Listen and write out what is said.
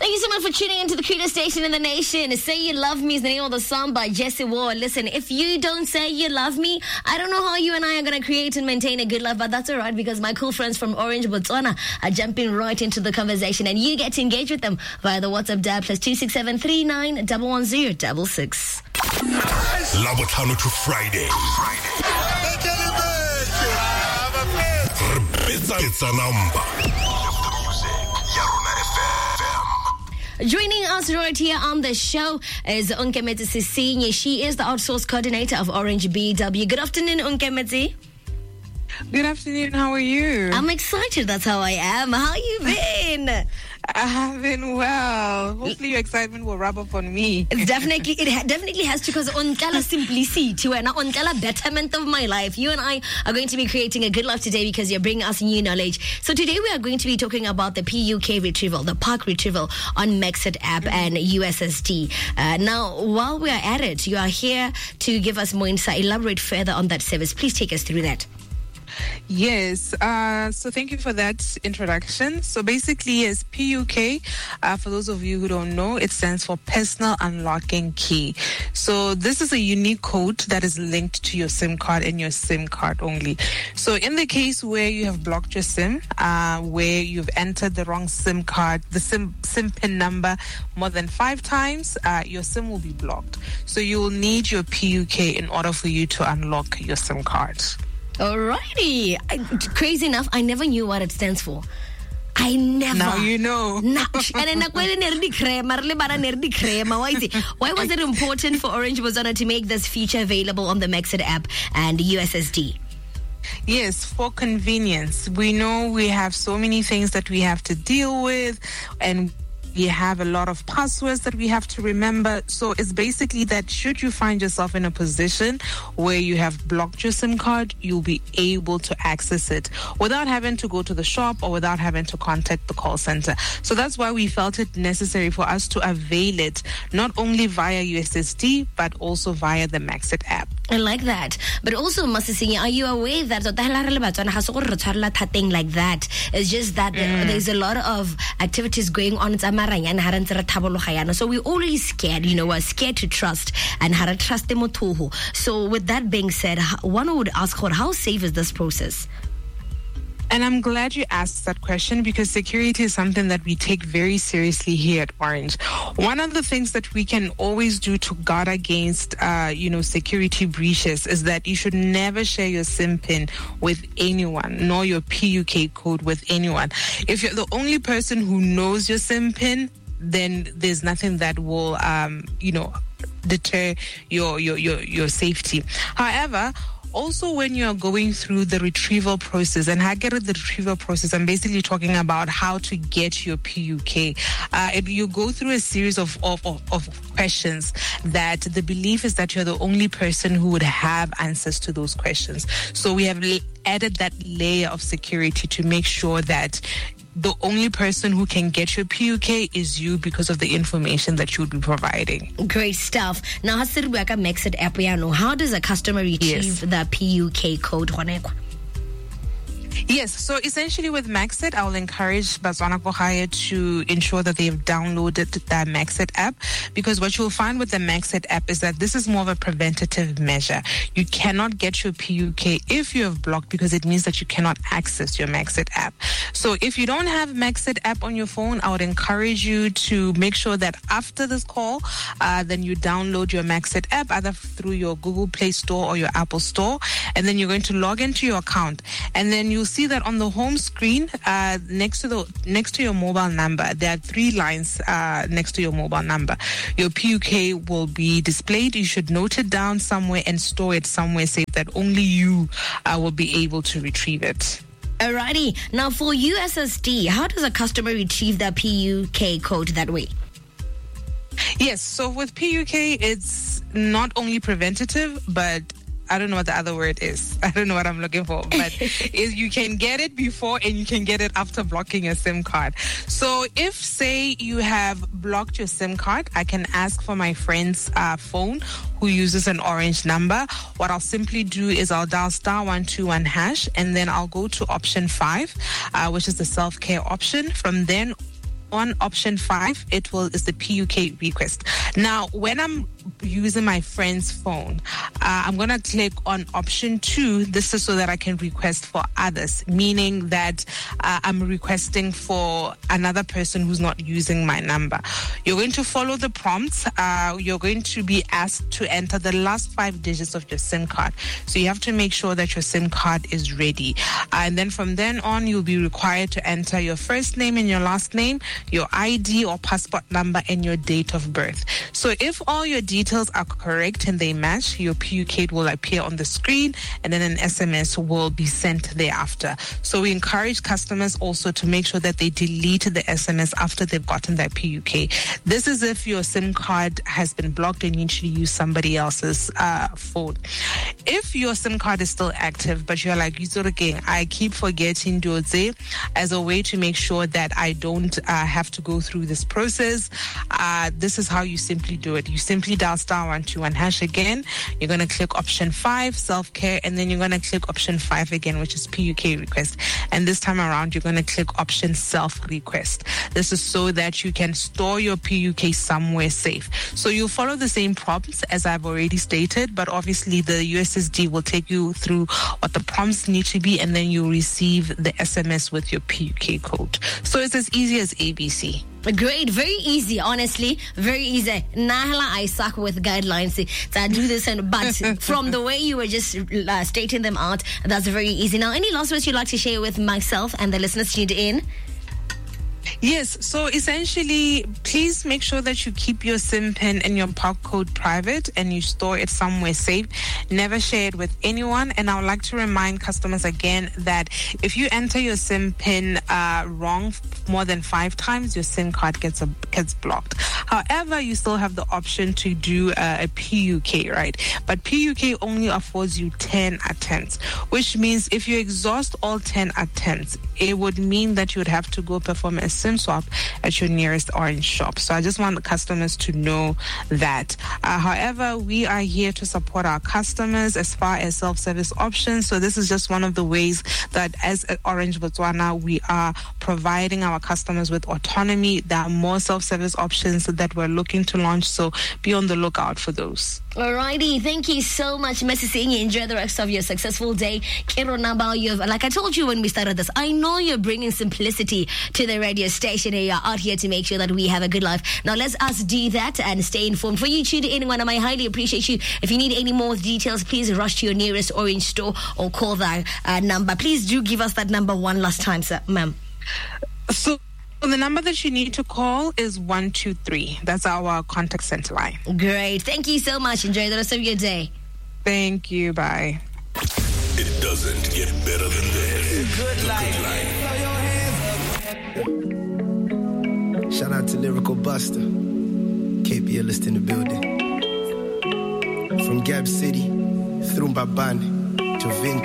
Thank you so much for tuning into the coolest station in the nation. Say You Love Me is the name of the song by Jesse Ward. Listen, if you don't say you love me, I don't know how you and I are going to create and maintain a good love, but that's all right because my cool friends from Orange, Botswana are jumping right into the conversation and you get to engage with them via the WhatsApp dial +267 39 110 66. Labotlhano to Friday. It's a number. Joining us right here on the show is Unkemetse Sisinye. She is the outsource coordinator of Orange BW. Good afternoon, Unkemetse. Good afternoon. How are you? I'm excited. That's how I am. How you been? I have been well. Hopefully your excitement will rub off on me. It definitely has to, because on simplicity and on betterment of my life. You and I are going to be creating a good life today because you're bringing us new knowledge. So today we are going to be talking about the PUK retrieval, the park retrieval on Maxit app and USSD. Now, while we are at it, you are here to give us more insight, elaborate further on that service. Please take us through that. Yes, so thank you for that introduction. So basically, yes, PUK, for those of you who don't know, it stands for Personal Unlocking Key. So this is a unique code that is linked to your SIM card and your SIM card only. So in the case where you have blocked your SIM, where you've entered the wrong SIM card, the SIM PIN number more than 5 times, your SIM will be blocked. So you will need your PUK in order for you to unlock your SIM card. Alrighty. Crazy enough, I never knew what it stands for. I never. Now you know. Why was it important for Orange Botswana to make this feature available on the Maxit app and USSD? Yes, for convenience. We know we have so many things that we have to deal with, and we have a lot of passwords that we have to remember. So it's basically that should you find yourself in a position where you have blocked your SIM card, you'll be able to access it without having to go to the shop or without having to contact the call center. So that's why we felt it necessary for us to avail it not only via USSD but also via the Maxit app. I like that. But also, Masisinya, are you aware that like that? It's just that there's a lot of activities going on. So we're always scared, we're scared to trust and how to trust them. So with that being said, one would ask, how safe is this process? And I'm glad you asked that question because security is something that we take very seriously here at Orange. One of the things that we can always do to guard against, security breaches is that you should never share your SIM PIN with anyone, nor your PUK code with anyone. If you're the only person who knows your SIM PIN, then there's nothing that will, deter your safety. However, also, when you're going through the retrieval process, and how get the retrieval process, I'm basically talking about how to get your PUK. You go through a series of questions that the belief is that you're the only person who would have answers to those questions. So we have added that layer of security to make sure that the only person who can get your PUK is you because of the information that you would be providing. Great stuff. Now, Maxit app, how does a customer retrieve the PUK code? Yes, so essentially with Maxit, I will encourage Botswana Kohaya to ensure that they've downloaded the Maxit app, because what you'll find with the Maxit app is that this is more of a preventative measure. You cannot get your PUK if you have blocked, because it means that you cannot access your Maxit app. So if you don't have Maxit app on your phone, I would encourage you to make sure that after this call, then you download your Maxit app either through your Google Play Store or your Apple Store, and then you're going to log into your account, and then you'll see that on the home screen, next to your mobile number, there are 3 lines next to your mobile number. Your PUK will be displayed. You should note it down somewhere and store it somewhere safe that only you will be able to retrieve it. Alrighty. Now, for USSD, how does a customer retrieve their PUK code that way? Yes, so with PUK, it's not only preventative, but I don't know what the other word is. I don't know what I'm looking for, but you can get it before and you can get it after blocking a SIM card. So if, say, you have blocked your SIM card, I can ask for my friend's phone who uses an Orange number. What I'll simply do is I'll dial *121#, and then I'll go to option 5, which is the self-care option. From then on option 5, is the PUK request. Now, when I'm using my friend's phone, I'm going to click on option 2. This is so that I can request for others, meaning that I'm requesting for another person who's not using my number. You're going to follow the prompts. You're going to be asked to enter the last 5 digits of your SIM card. So you have to make sure that your SIM card is ready. And then from then on, you'll be required to enter your first name and your last name, your ID or passport number, and your date of birth. So if all your details are correct and they match, your PUK will appear on the screen, and then an SMS will be sent thereafter. So we encourage customers also to make sure that they delete the SMS after they've gotten their PUK. This is if your SIM card has been blocked and you need to use somebody else's phone. If your SIM card is still active, but you're like, I keep forgetting Dodze, as a way to make sure that I don't have to go through this process, this is how you simply do it. You simply dial *121# again. You're going to click option 5, self-care, and then you're going to click option 5 again, which is PUK request. And this time around, you're going to click option self-request. This is so that you can store your PUK somewhere safe. So you'll follow the same prompts as I've already stated, but obviously the USSD will take you through what the prompts need to be, and then you'll receive the SMS with your PUK code. So it's as easy as ABC. Great, very easy, honestly, very easy. Nahla, I suck with guidelines. So I do this, but from the way you were just stating them out, that's very easy. Now, any last words you'd like to share with myself and the listeners tuned in? Yes, so essentially, please make sure that you keep your SIM pin and your PUK code private and you store it somewhere safe. Never share it with anyone. And I would like to remind customers again that if you enter your SIM pin wrong more than 5 times, your SIM card gets blocked. However, you still have the option to do a PUK, right? But PUK only affords you 10 attempts, which means if you exhaust all 10 attempts, it would mean that you would have to go perform a SIM swap at your nearest Orange shop. So I just want the customers to know that. However, we are here to support our customers as far as self-service options. So this is just one of the ways that as Orange Botswana, we are providing our customers with autonomy. There are more self-service options that we're looking to launch. So be on the lookout for those. Alrighty, thank you so much, Mrs. Singh. Enjoy the rest of your successful day. Kero Naba, like I told you when we started this, I know you're bringing simplicity to the radio station and you're out here to make sure that we have a good life. Now let's us do that and stay informed. For you tuned in, one of I highly appreciate you. If you need any more details, please rush to your nearest Orange store or call that number. Please do give us that number one last time, sir, ma'am. So the number that you need to call is 123. That's our contact center line. Great. Thank you so much. Enjoy the rest of your day. Thank you. Bye. It doesn't get better than this. Good life. Shout out to Lyrical Buster. KP list in the building. From Gab City, through Mbabane to Vin